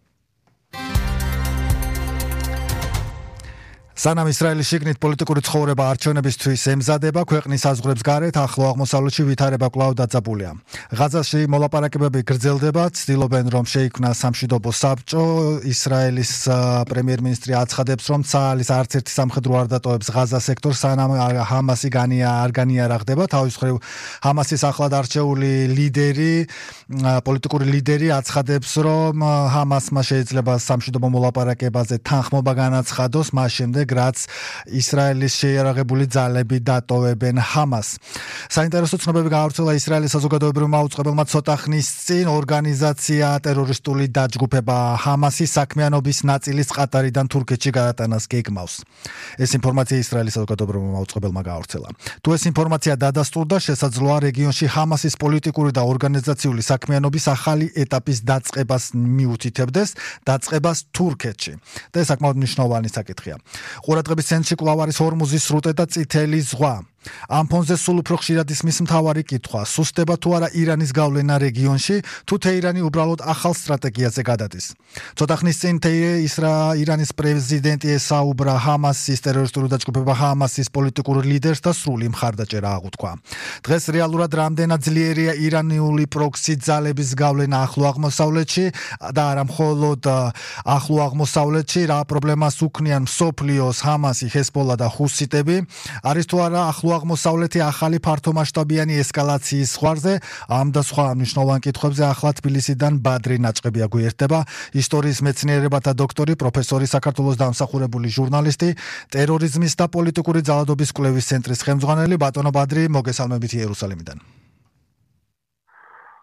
სანამ ისრაელის შიგნით პოლიტიკური ცხოვრება არჩევნებისთვის ემზადება, ქვეყნის საზღვრებს გარეთ ახლო აღმოსავლეთში ვითარება კვლავ დაძაბულია. ღაზაში მოლაპარაკებები გრძელდება, ცდილობენ რომ შეიქმნას სამშვიდობო საბჭო. ისრაელის პრემიერ-მინისტრი აცხადებს, რომ ცაალის არც ერთი სამხედრო არ დატოვებს ღაზა სექტორს, სანამ ჰამასი არ განიარაღდება. თავის მხრივ ჰამასის ახლად არჩეული პოლიტიკური ლიდერი აცხადებს, რომ ჰამასმა შეიძლება სამშვიდობო მოლაპარაკებაზე თანხმობა განაცხადოს, მას შემდეგ რაც ისრაელის შეიარაღებული ძალები დატოვებენ ჰამას. საინტერესო ცნობები გაავრცელა ისრაელის საზოგადოებრივმა აუწყებელმა ცოტა ხნის წინ. ორგანიზაცია ტერორისტული დაჯგუფება ჰამასის საქმიანობის ნაწილის ყატარიდან თურქეთში გაატანას გეგმავს. ეს ინფორმაცია ისრაელის საზოგადოებრივმა აუწყებელმა გაავრცელა. თუ ეს ინფორმაცია დადასტურდა, შესაძლოა რეგიონში ჰამასის პოლიტიკური და ორგანიზაციული საქმიანობის ახალი ეტაპის დაწყებას მიუთითებდეს, დაწყებას თურქეთში. და ეს საკმაოდ მნიშვნელოვანი საკითხია. ყურადღების ცენტრში კვლავ არის ჰორმუზის სრუტე და წითელი ზღვა. ამ ფონზე სულ უფრო ხშირად ისმის მთავარი კითხვა: სუსტდება თუ არა ირანის გავლენა რეგიონში, თუ თეირანი უბრალოდ ახალ სტრატეგიაზე გადადის. ცოტა ხნის წინ ირანის პრეზიდენტი ესაუბრა ჰამასის ტერორისტული დაჯგუფება ჰამასის პოლიტიკურ ლიდერს და სრული მხარდაჭერა აღუთქვა. დღეს რეალურად რამდენად ძლიერია ირანული პროქსი ძალების გავლენა ახლო აღმოსავლეთში და არა მხოლოდ ახლო აღმოსავლეთში, რა პრობლემას უქმნიან მსოფლიოს ჰამასი, ჰეზბოლა და ჰუსიტები, არის თუ არა ახლო აღმოსავლეთი ახალი ფართომასშტაბიანი ესკალაციის ზღვარზე? ამ და სხვა მნიშვნელოვან კითხვებზე ახლა თბილისიდან ბადრი ნაჭყები აგვიერთდება, ისტორიის მეცნიერებათა დოქტორი, პროფესორი, საქართველოს დამსახურებული ჟურნალისტი, ტერორიზმის და პოლიტიკური ძალადობის კვლევის ცენტრის ხელმძღვანელი. ბატონო ბადრი, მოგესალმებით იერუსალიმიდან.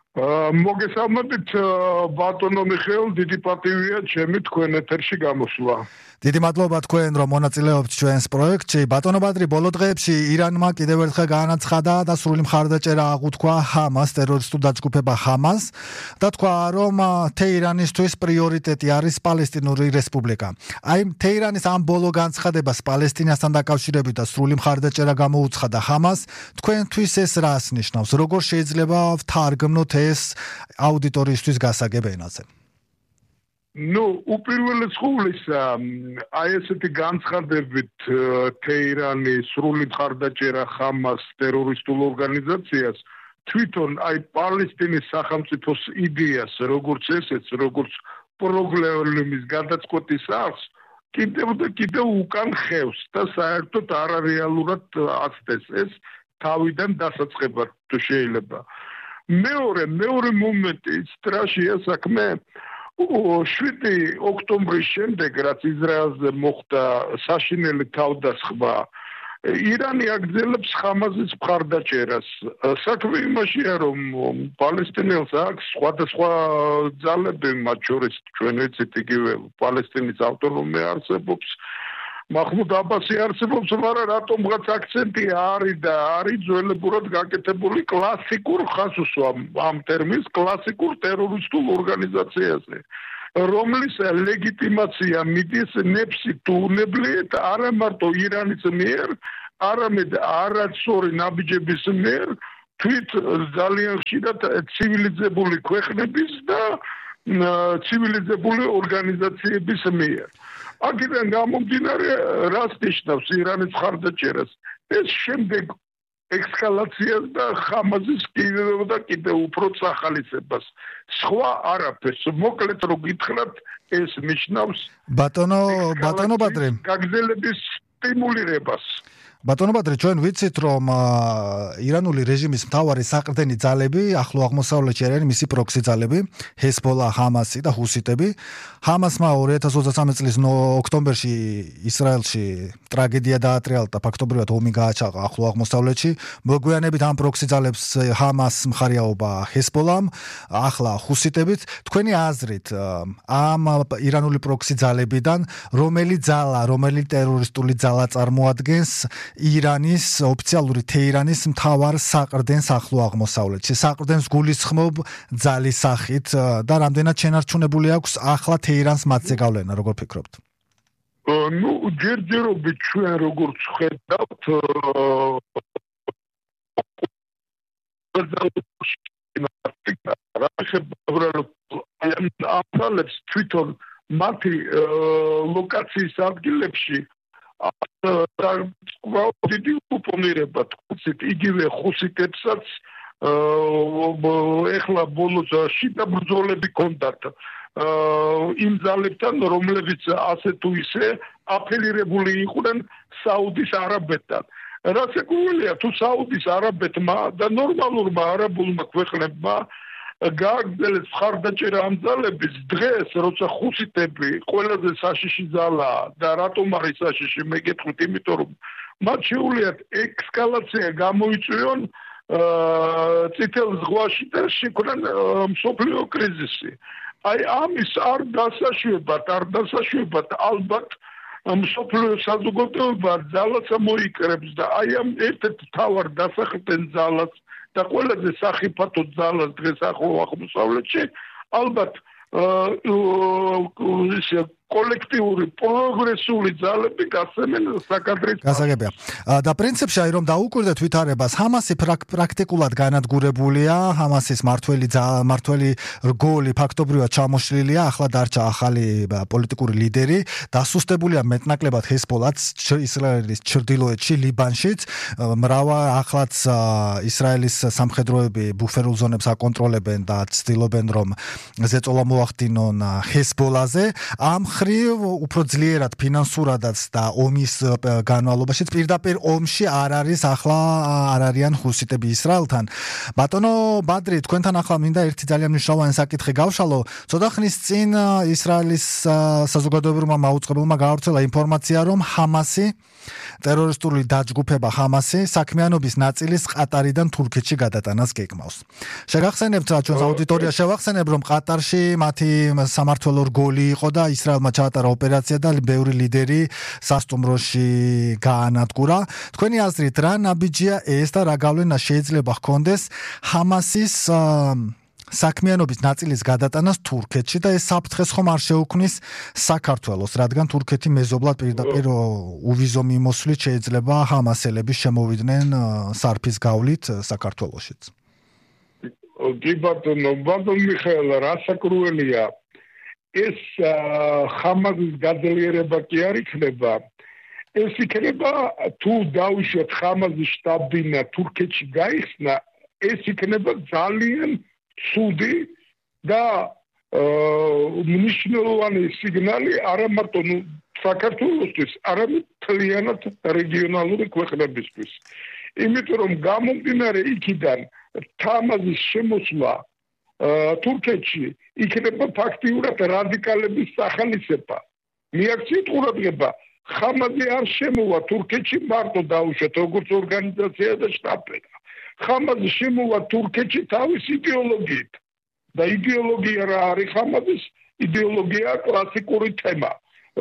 მოგესალმებით ბატონო მიხეილ, დიდი პატივია ჩემი თქვენ ეთერში გამოსვლა. დიდი მადლობა თქვენ რომ მონაწილეობთ ჩვენს პროექტში. ბატონო ბადრი, ბოლო დღეებში ირანმა კიდევ ერთხელ გაანაცხადა და სრული მხარდაჭერა აღუთქვა ჰამას, ტერორისტულ დაჯგუფება ჰამას და თქვა რომ თეირანისთვის პრიორიტეტი არის პალესტინური რესპუბლიკა. აი თეირანის ამ ბოლო განცხადებას პალესტინასთან დაკავშირებით და სრული მხარდაჭერა გამოუცხადა ჰამას, თქვენთვის ეს რას ნიშნავს? როგორ შეიძლება ვთარგმნოთ ეს აუდიტორიისთვის გასაგებ ენაზე? უპირველეს ყოვლისა, აი ესეთი განცხადებით თეირანი სრული მხარდაჭერა ჰამას ტერორისტულ ორგანიზაციას თვითონ აი პალესტინის სახელმწიფოს იდეას, როგორც ესეც, როგორც პრობლემის გადაწყვეტის არს, კიდევ უკან ხევს და საერთოდ არარეალურად აცდეს ეს თავიდან დასაწყებად თუ შეიძლება. მეორე მომენტი სტრაშია საქმე 7 ოქტომბრის შემდეგ, რაც ისრაელზე მოხდა საშინელი თავდასხმა, ირანი აგრძელებს ჰამასის მხარდაჭერას. საქმე იმაშია, რომ პალესტინელს აქვს სხვადასხვა ძალები, მათ შორის ჩვენ ვიცით იგივე პალესტინის ავტონომია არსებობს, მაჰმუდ აბასი არსებობს, მაგრამ რატომღაც აქცენტი არის და არის ძველებურად გაკეთებული კლასიკურ ხაზს ამ ტერმინს კლასიკურ ტერორისტულ ორგანიზაციაზე, რომლის ლეგიტიმაცია მიდის ნეფსი თუ უნებლიეთ არა მარტო ირანის მიერ, არამედ არაცორი ნაბიჯების მიერ, თვით ძალიან ხშირად ცივილიზებული ქვეყნების და ცივილიზებული ორგანიზაციების მიერ. აქედან გამომდინარე, რას ნიშნავს ირანის მხარდაჭერას? ეს შემდეგ ექსკალაციას და ჰამასის კიდევ უფრო წახალისებას. სხვა არაფერს. მოკლედ რო გითხრათ, ეს ნიშნავს ბატონო ბადრი გაგრძელების სტიმულირებას. ბატონო ბადრი, ჩვენ ვიცით რომ ირანული რეჟიმის მთავარი საყრდენი ძალები ახლო აღმოსავლეთში არიან მისი პროქსი ძალები, ჰესბოლა, ჰამასი და ჰუსიტები. ჰამასმა 2023 წლის ოქტომბერში ისრაელში ტრაგედია დაატრიალა და ფაქტობრივად ომი გააჩაღა ახლო აღმოსავლეთში. მოგვიანებით ამ პროქსი ძალებს ჰამას მხარეაობა ჰესბოლამ, ახლა ჰუსიტებით. თქვენი აზრით, ამ ირანული პროქსი ძალებიდან რომელი ტერორისტული ძალა წარმოადგენს ირანის ოფიციალური თეირანის მთავარ საყრდენს ახლო აღმოსავლეთში? საყრდენს გულისხმობ ძალის სახით და რამდენად შენარჩუნებული აქვს ახლა თეირანს მათზე გავლენა, როგორ ფიქრობთ? ჯერჯერობით ჩვენ როგორც ხედავთ ამალებს თვითონ მათი ლოკაციის ადგილებში დიდი უპონირება თქვით იგივე ხუსიტებსაც ეხლა ბოლოს შიდა ბრძოლები კონდათ იმ ძალებთან რომლებიც ასე თუ ისე აფილირებული იყვნენ საუდის არაბეთთან. რასაკვირველია თუ საუდის არაბეთმა და ნორმალურმა არაბულმა ქვეყნებმა გააგრძელეს მხარდაჭერა ამ ძალების დღეს, როცა ხუსიტები ყველაზე საშიში ძალაა და რატომ არის საშიში, მე გეტყვით, იმიტომ რომ მათ შეუძლიათ ექსკალაცია გამოიწვიონ წითელ ზღვაში და შექმნან მსოფლიო კრიზისი. აი ამის არ დასაშვებად ალბათ მსოფლიო საზოგადოება ძალას მოიკრებს და აი ამ ერთ-ერთ მთავარ დასახდენ ძალას და ყველაზე სახიფათო ძალას დღეს ახლო აღმოსავლეთში ალბათ კოლექტიური პროგრესული ძალები გასცემენ საკადრის. გასაგებია. და პრინციპში აი რომ დაუკვირდეთ ვითარებას, ჰამასი პრაქტიკულად განადგურებულია, ჰამასის მართველი რგოლი ფაქტობრივად ჩამოშლილია, ახლა დარჩა ახალი პოლიტიკური ლიდერი, დასუსტებულია მეტნაკლებად ჰესბოლაც ისრაელის ჩრდილოეთში, ლიბანშიც, ახლაც ისრაელის სამხედროები ბუფერულ ზონებს აკონტროლებენ და ცდილობენ რომ ზეწოლა მოახდინონ ჰესბოლაზე. ამ მხრივ უფრო ძლიერად ფინანსურადაც და ომის განმავლობაში პირდაპირ ომში არ არიან ჰუსიტები ისრაელთან. ბატონო ბადრი, თქვენთან ახლა მინდა ერთი ძალიან მნიშვნელოვანი საკითხი გავშალო. ცოტა ხნის წინ ისრაელის საზოგადოებრივმა მაუწყებელმა გაავრცელა ინფორმაცია, რომ ჰამასი ტერორისტული დაჯგუფება ჰამასი საქმიანობის ნაწილის ყატარიდან თურქეთში გადატანას გეგმავს. შეგახსენებთ რა ჩვენს აუდიტორიას შევახსენებ, რომ ყატარში მათი სამართველო რგოლი იყო და ისრაელმა ჩაატარა ოპერაცია და ბევრი ლიდერი სასტუმროში გაანადგურა. თქვენი აზრით რა ნაბიჯია ეს და რა გავლენა შეიძლება ჰქონდეს ჰამასის საქმიანობის ნაწილის გადატანას თურქეთში და ეს საფრთხეს ხომ არ შეუქმნის საქართველოს, რადგან თურქეთი მეზობლად პირდაპირ უვიზო მიმოსვლით შეიძლება ჰამასელები შემოვიდნენ სარფის გავლით საქართველოშიც. კი ბატონო მიხეილ, რასაკრუელია ეს ჰამასის გაძლიერება კი არ იქნება. ეს იქნება თუ დაუშვათ ჰამასის შტაბ-ბინა თურქეთში გაიხსნა, ეს იქნება ძალიან ცუდი და მნიშვნელოვანი სიგნალი არა მარტო საქართველოსთვის, არამედ მთლიანად რეგიონალური ქვეყნებისთვის. იმიტომ რომ გამომდინარე იქიდან ჰამასის შემოსვლა თურქეთში იქნება ფაქტიურად რადიკალების სახალისება. მიაქციეთ ყურადღება, ჰამასი არ შემოვა თურქეთში მარტო დაუშვათ როგორც ორგანიზაცია და შტაბ-ბინა. ჰამასი შემოვა თურქეთში თავის იდეოლოგიით და იდეოლოგია რა არის ჰამასის? იდეოლოგია კლასიკური თემა,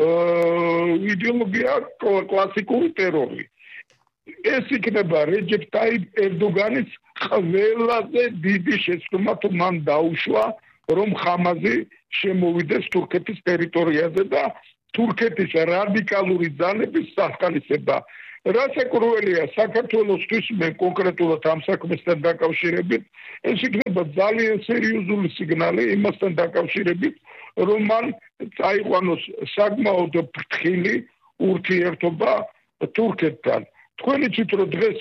იდეოლოგია კლასიკური ტერორი. ეს იქნება რეჯეპ ტაიპ ერდოგანის ყველაზე დიდი შეცდომა თუ მან დაუშვა რომ ჰამასი შემოვიდეს თურქეთის ტერიტორიაზე და თურქეთის რადიკალური ძალების სახალისება. რასაკრუელია საქართველოსთვის მე კონკრეტულად ამ საქმესთან დაკავშირებით ეს იქნება ძალიან სერიოზული სიგნალი იმასთან დაკავშირებით რომ მან წაიყვანოს საკმაოდ ფრთხილი ურთიერთობა თურქეთთან. თქვენ იცით რომ დღეს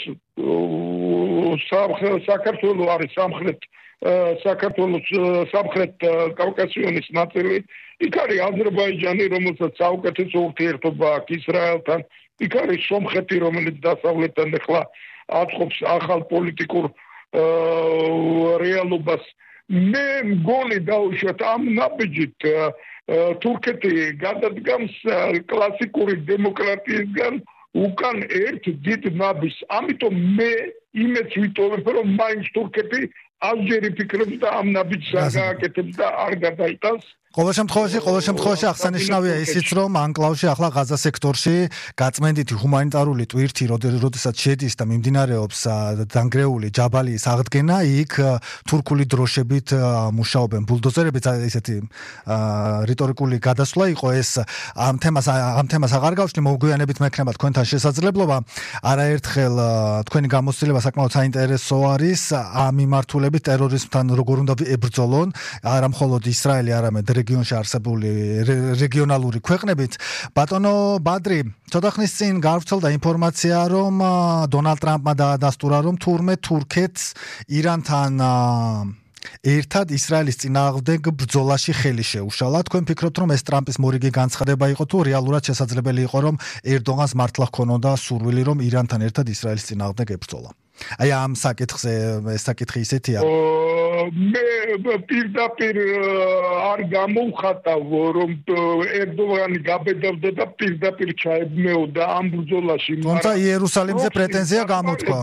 საქართველოს არის საქართველოს სამხრეთ კავკასიონის ნაწილი, იქ არის აზერბაიჯანი, რომელსაც საუკეთესო ურთიერთობა აქვს ისრაელთან. იქ არის სომხეთი, რომელიც დასავლეთთან ახლა აწყობს ახალ პოლიტიკურ რეალობას. მე მგონი დაუშვათ ამ ნაბიჯით თურქეთი გადადგამს კლასიკური დემოკრატიისგან უკან ერთ დიდ ნაბიჯს. ამიტომ მე იმეც ვიტოვებ, რომ მაინც თურქეთი ასჯერ იფიქრებს და ამ ნაბიჯს გააკეთებს და არ გადაიტანს. ყოველ შემთხვევაში აღსანიშნავია ისიც, რომ ანკლავში ახლა ღაზა სექტორში გაწმენდითი ჰუმანიტარული ტვირთი, როდესაც შედის და მიმდინარეობს დანგრეული ჯაბალიის აღდგენა, იქ თურქული დროშებით მუშაობენ ბულდოზერებით, ესეთი რიტორიკული გადასვლა იყო ეს. ამ თემას აღარ გავშნი, მოგვიანებით მექნება თქვენთან შესაძლებლობა. არაერთხელ თქვენი გამოცდილება საკმაოდ საინტერესო არის ამ მიმართულებით ტერორიზმთან როგორ უნდა ებრძოლონ, არა მხოლოდ ისრაელი, არამედ რეგიონში არსებული რეგიონალური ქვეყნებით. ბატონო ბადრი, ცოტა ხნის წინ გავრცელდა ინფორმაცია, რომ დონალდ ტრამპმა დაადასტურა, რომ თურქეთს ირანთან ერთად ისრაელის წინააღმდეგ ბრძოლაში ხელი შეუშალა. თქვენ ფიქრობთ, რომ ეს ტრამპის მორიგი განცხადება იყო თუ რეალურად შესაძლებელი იყო, რომ ერდოგანს მართლა ჰქონოდა სურვილი, რომ ირანთან ერთად ისრაელის წინააღმდეგ ებრძოლა? აი ამ საკითხზე ეს საკითხი ისეთია. მე პირდაპირ არ გამოვხატავ რომ ერდოგანი გაბედავდა და პირდაპირ ჩაებმეოდა ამ ბრძოლაში. თუმცა იერუსალიმზე პრეტენზია გამოთქვა.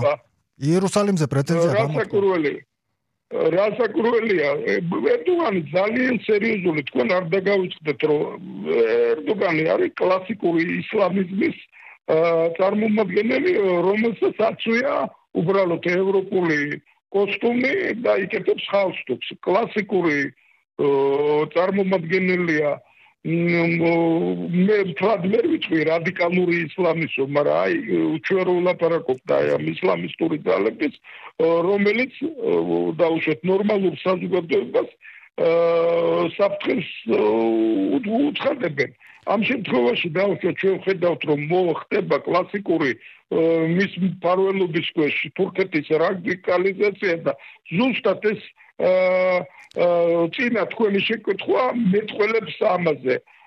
რასაკრუელია ერდოგანი ძალიან სერიოზული. თქვენ არ დაგავიწყდეთ რომ ერდოგანი არის კლასიკური ისლამიზმის წარმომადგენელი, რომელსაც აწვია უბრალოდ ევროპული კოსტუმი და იკეთებს ხალხს. კლასიკური წარმომადგენელია. მე თვად ვერ ვიტყვი რადიკალური ისლამისო, მაგრამ აი ჩვენ ვლაპარაკობთ აი ამ ისლამისტური ძალების, რომელიც დაუშვათ ნორმალურ საზოგადოებას საფრთხეს უცხადებენ. ამ შემთხვევაში დაუშვათ ჩვენ ხედავთ რომ მოხდება კლასიკური მის მფარველობის ქვეშ თურქეთის რადიკალიზაცია და ზუსტად ეს წინა თქვენი შეკითხვა მეტყველებს ამაზე.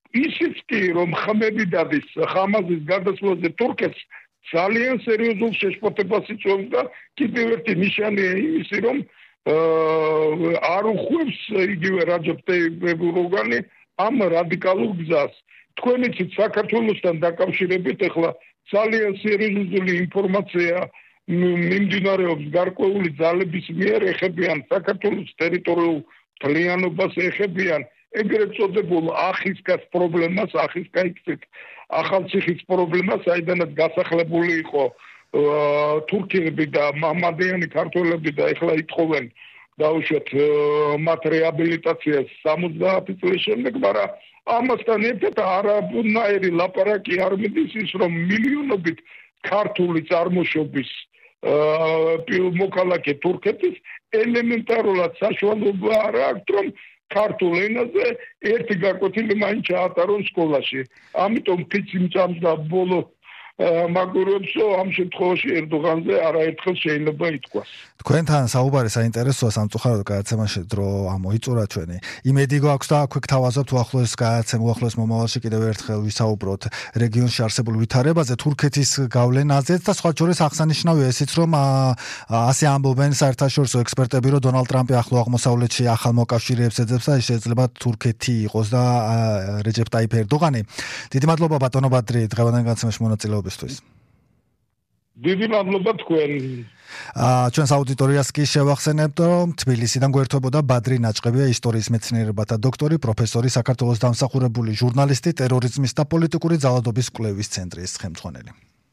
ისიც კი რომ ხმები დადის ხამაზის გარდაცვალებაზე თურქეთს ძალიან სერიოზულ შეშფოთებას იწვევს და კიდევ ერთი ნიშანია იმისი რომ არ უხვევს იგივე რაჯებ ტაიიპ ერდოგანი ამ რადიკალურ გზას. თქვენიც საქართველოსთან დაკავშირებით ახლა ძალიან სერიოზული ინფორმაცია მიმდინარეობს გარკვეული ძალების მიერ ეხებიან საქართველოს ტერიტორიულ მთლიანობას ეხებიან ეგრეთ წოდებულ ახისკას პრობლემას ახისკაიქცეთ ახალციხის პრობლემას საიდანაც გასახლებული იყო თურქები და მამადიანი ქართველები და ეხლა ითხოვენ დაუშვათ მათ რეაბილიტაციას 70 წლის შემდეგ მაგრამ ამასთან ერთად არაბნაირი ლაპარაკი არ მიდის ის რომ მილიონობით ქართული წარმოშობის მოქალაქე თურქეთის ელემენტარულად საშუალება არ აქვს რომ ქართულ ენაზე ერთი გაკვეთილი მაინც ჩაატარონ სკოლაში. ამიტომ ფიცი მწამსდა ბოლო მაგურებსო ამ შემთხვევაში ერდოგანზე არაერთხელ შეიძლება ითქვას. თქვენთან საუბარი საინტერესოა სამწუხაროდ გადაცემაში დრო ამოიწურა ჩვენი. იმედი გვაქვს და აქვე გთავაზობთ უახლოეს უახლოეს მომავალში კიდევ ერთხელ ვისაუბროთ რეგიონში არსებულ ვითარებაზე, თურქეთის გავლენაზეც და სხვა შორის აღსანიშნავია ისიც რომ ასე ამბობენ საერთაშორისო ექსპერტები რომ დონალდ ტრამპი ახლო აღმოსავლეთში ახალ მოკავშირეებს ეძებს და შეიძლება თურქეთი იყოს და რეჯეპ ტაიპ ერდოგანი. დიდი მადლობა ბატონო ბადრი დღევანდელ განაცემაში მონაწილეობისთვის. დიდი მადლობა თქვენ. ჩვენს აუდიტორიას კი შევახსენებთ, რომ თბილისიდან გვერდებოდა ბადრი ნაჭყებია ისტორიის მეცნიერებათა დოქტორი, პროფესორი, საქართველოს დამსახურებული ჟურნალისტი, ტერორიზმის და პოლიტიკური ძალადობის კვლევის ცენტრის ხელმძღვანელი.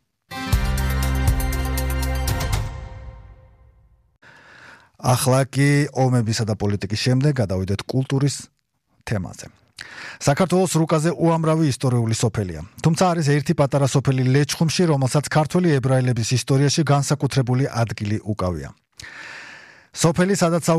ახლა კი ომებისა და პოლიტიკის შემდეგ გადავიდეთ კულტურის თემაზე. საქართველოს რუკაზე უამრავი ისტორიული სოფელია. თუმცა არის ერთი პატარა სოფელი ლეჩხუმში, რომელსაც ქართველი ებრაელების ისტორიაში განსაკუთრებული ადგილი უკავია. სოფელი, სადაც